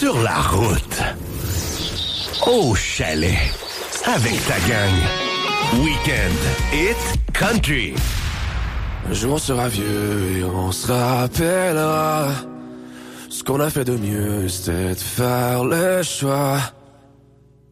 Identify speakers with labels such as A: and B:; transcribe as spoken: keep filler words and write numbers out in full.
A: sur la route, au chalet, avec ta gang. Weekend Hit Country.
B: Un jour on sera vieux et on se rappellera. Ce qu'on a fait de mieux, c'était de faire le choix